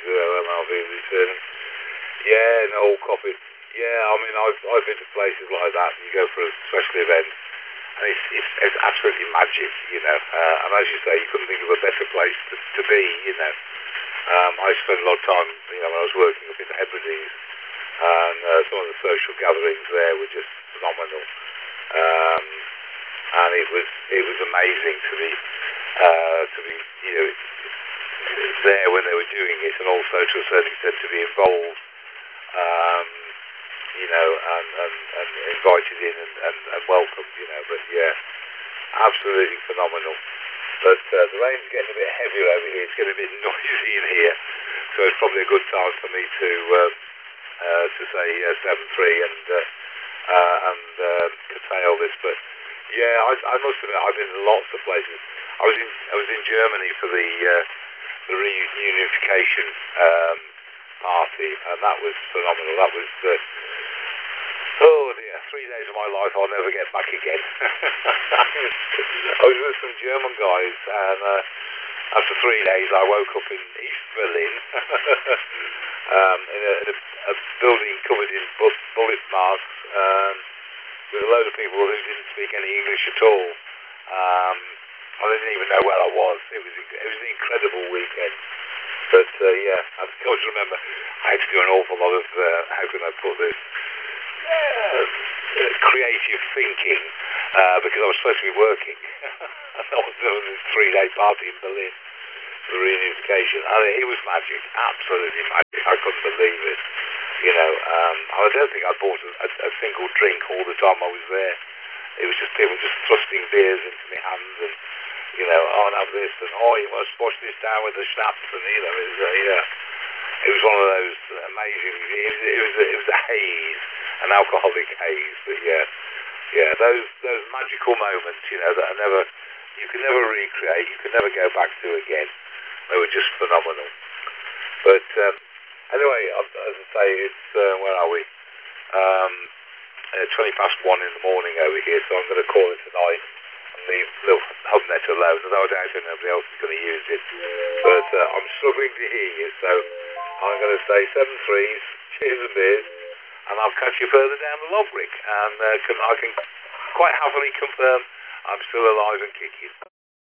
and I'll be returning. Yeah, no, all coffee. Yeah, I mean, I've been to places like that. You go for a special event, and it's absolutely magic, you know. And as you say, you couldn't think of a better place to be, you know. I spent a lot of time, you know, when I was working up in the Hebrides, and some of the social gatherings there were just phenomenal. And it was amazing to be, you know, there when they were doing it, and also to a certain extent to be involved, um, you know, and invited in and welcomed, you know. But yeah, absolutely phenomenal. But the rain's getting a bit heavier over here. It's getting a bit noisy in here, so it's probably a good time for me to say 7-3 and curtail this. But yeah, I must admit I've been to lots of places. I was in Germany for the reunification party, and that was phenomenal. That was oh dear, 3 days of my life I'll never get back again. I was with some German guys, and after 3 days I woke up in East Berlin in a building covered in bullet marks, with a load of people who didn't speak any English at all. I didn't even know where I was. It was an incredible weekend. But yeah, I've got to remember I had to do an awful lot of how can I put this, creative thinking, because I was supposed to be working. I was doing this 3-day party in Berlin for the reunification, and it was magic, absolutely magic. I couldn't believe it. You know, I don't think I bought a single drink all the time I was there. It was just people just thrusting beers into my hands, and you know, oh, and have this, and oh, you must wash this down with the schnapps, and you know, it was one of those amazing. It was a haze, an alcoholic haze. But yeah, those magical moments, you know, that you can never recreate, you can never go back to again. They were just phenomenal. But anyway, as I say, it's where are we? 1:20 in the morning over here, so I'm going to call it tonight and leave little HubNet alone, although I doubt nobody else is going to use it. But I'm struggling to hear you, so I'm going to say 7-3s, cheers and beers, and I'll catch you further down the log, Rick, and I can quite happily confirm I'm still alive and kicking.